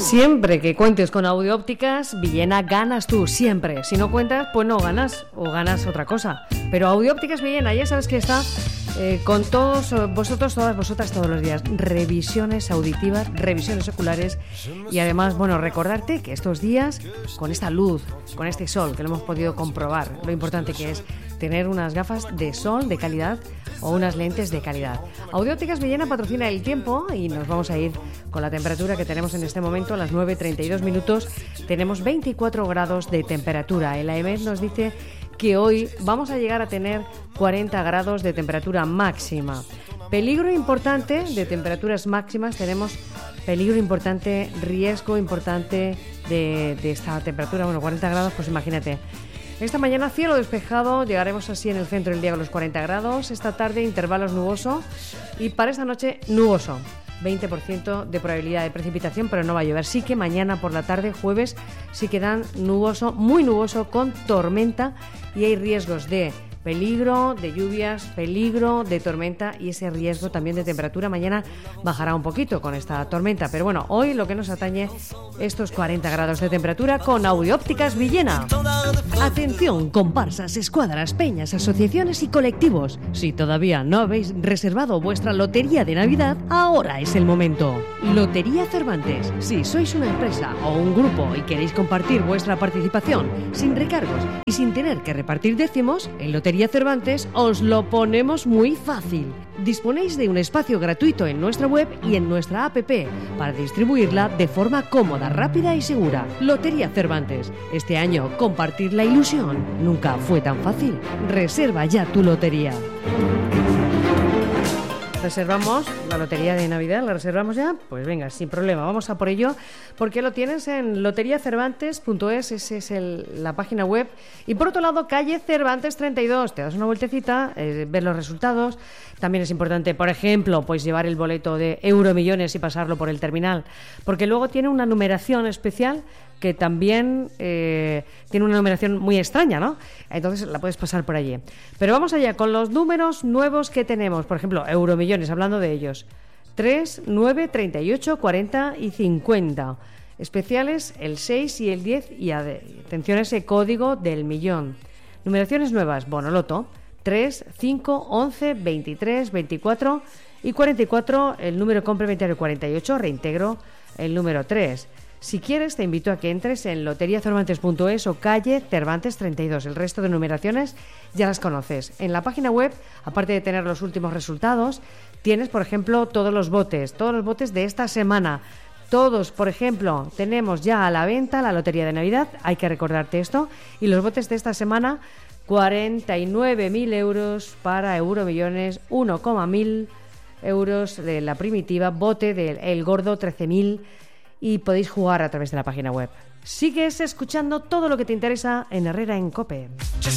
Siempre que cuentes con Audiópticas Villena ganas tú, siempre. Si no cuentas, pues no ganas o ganas otra cosa. Pero Audiópticas Villena, ya sabes que está con todos vosotros, todas vosotras, todos los días. Revisiones auditivas, revisiones oculares y además, bueno, recordarte que estos días, con esta luz, con este sol, que lo hemos podido comprobar, lo importante que es tener unas gafas de sol de calidad o unas lentes de calidad. Audiópticas Villena patrocina el tiempo y nos vamos a ir con la temperatura que tenemos en este momento. A las 9:32 minutos tenemos 24 grados de temperatura. El AEMET nos dice que hoy vamos a llegar a tener 40 grados de temperatura máxima. Peligro importante de temperaturas máximas, tenemos peligro importante, riesgo importante de esta temperatura. Bueno, 40 grados, pues imagínate. Esta mañana cielo despejado, llegaremos así en el centro del día con los 40 grados. Esta tarde intervalos nuboso y para esta noche nuboso. 20% de probabilidad de precipitación, pero no va a llover. Sí que mañana por la tarde, jueves, sí que dan nuboso, muy nuboso, con tormenta y hay riesgos de peligro de lluvias, peligro de tormenta y ese riesgo también de temperatura. Mañana bajará un poquito con esta tormenta, pero bueno, hoy lo que nos atañe estos 40 grados de temperatura con Audiópticas Villena. Atención, comparsas, escuadras, peñas, asociaciones y colectivos. Si todavía no habéis reservado vuestra lotería de Navidad, ahora es el momento. Lotería Cervantes. Si sois una empresa o un grupo y queréis compartir vuestra participación sin recargos y sin tener que repartir décimos, en Lotería Cervantes os lo ponemos muy fácil. Disponéis de un espacio gratuito en nuestra web y en nuestra app para distribuirla de forma cómoda, rápida y segura. Lotería Cervantes. Este año compartir la ilusión nunca fue tan fácil. Reserva ya tu lotería. Reservamos la lotería de Navidad, ¿la reservamos ya? Pues venga, sin problema, vamos a por ello, porque lo tienes en loteriacervantes.es, esa es la página web. Y por otro lado, calle Cervantes 32, te das una vueltecita, ves los resultados. También es importante, por ejemplo, pues llevar el boleto de Euromillones y pasarlo por el terminal, porque luego tiene una numeración especial que también tiene una numeración muy extraña, ¿no? Entonces la puedes pasar por allí. Pero vamos allá con los números nuevos que tenemos. Por ejemplo, Euromillones, hablando de ellos. 3, 9, 38, 40 y 50. Especiales el 6 y el 10 y atención a ese código del millón. Numeraciones nuevas, Bonoloto. 3, 5, 11, 23, 24 y 44. El número complementario 48, reintegro el número 3. Si quieres, te invito a que entres en loteriacervantes.es o calle Cervantes 32. El resto de numeraciones ya las conoces. En la página web, aparte de tener los últimos resultados, tienes, por ejemplo, todos los botes de esta semana. Todos, por ejemplo, tenemos ya a la venta la lotería de Navidad, hay que recordarte esto, y los botes de esta semana, 49.000 euros para Euromillones, 1,100 euros de la primitiva, bote del El Gordo 13.000 y podéis jugar a través de la página web. Sigues escuchando todo lo que te interesa en Herrera en COPE.